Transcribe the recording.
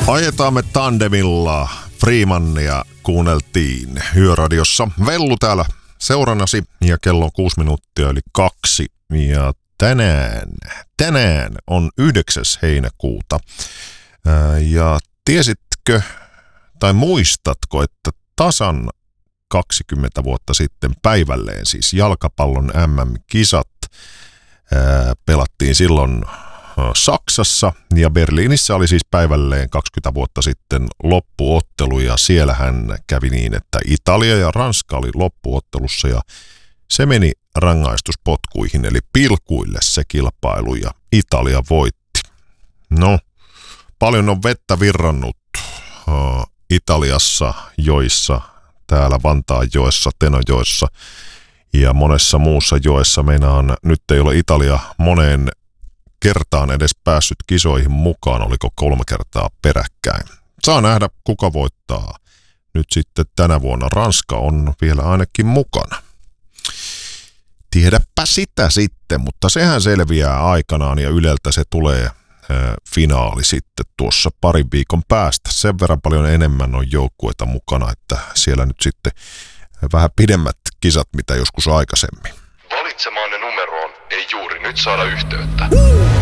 Ajetaan me tandemilla. Freemannia kuunneltiin Yöradiossa. Vellu täällä seurannasi ja kello on 6 minuuttia eli 2. Ja tänään on 9. heinäkuuta. Ja tiesitkö tai muistatko, että tasan 20 vuotta sitten päivälleen siis jalkapallon MM-kisat pelattiin silloin Saksassa ja Berliinissä oli siis päivälleen 20 vuotta sitten loppuottelu ja siellähän kävi niin, että Italia ja Ranska oli loppuottelussa ja se meni rangaistuspotkuihin eli pilkuille se kilpailu ja Italia voitti. No, paljon on vettä virrannut Italiassa joissa, täällä Vantaanjoessa, Tenojoessa ja monessa muussa joessa. Meinaan nyt ei ole Italia moneen kertaan edes päässyt kisoihin mukaan, oliko 3 kertaa peräkkäin. Saa nähdä, kuka voittaa. Nyt sitten tänä vuonna Ranska on vielä ainakin mukana. Tiedäpä sitä sitten, mutta sehän selviää aikanaan ja Yleltä se tulee finaali sitten tuossa parin viikon päästä. Sen verran paljon enemmän on joukkueita mukana, että siellä nyt sitten vähän pidemmät kisat mitä joskus aikaisemmin. Valitsemaanne numeroon ei juuri nyt saada yhteyttä.